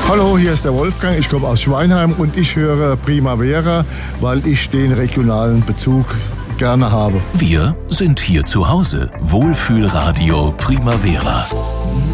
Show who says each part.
Speaker 1: Hallo, hier ist der Wolfgang, ich komme aus Schweinheim und ich höre Primavera, weil ich den regionalen Bezug gerne habe.
Speaker 2: Wir sind hier zu Hause. Wohlfühlradio Primavera.